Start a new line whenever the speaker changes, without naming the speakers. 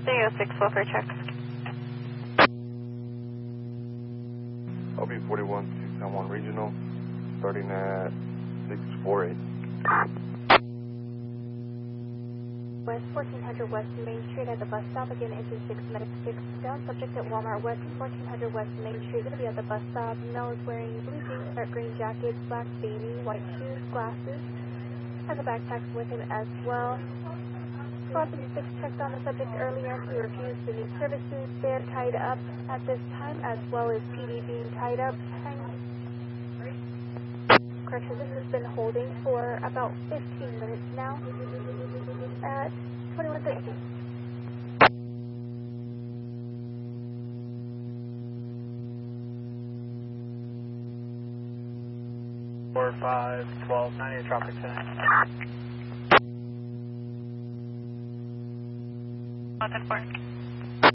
306 welfare check.
LB41 to San Juan Regional, starting at 648.
West 1400 West Main Street at the bus stop. Again, engine 6, medic 6 down. Subject at Walmart West 1400 West Main Street. Going to be at the bus stop. Male is wearing blue jeans, dark green jacket, black baby, white shoes, glasses. Has a backpack with him as well. Squad 56 checked on the subject earlier. He refused to need services. They're tied up at this time, as well as PD being tied up. Correction, this has been holding for about 15 minutes now at 2113.
4512, 98 traffic 10.
Contact 4.